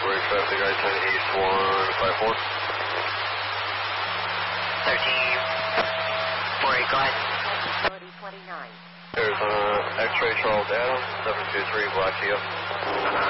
Brake traffic, I-10 East 154. 13, 48, go ahead. 29. There's X-ray Charles Adams, 723 Black Kia.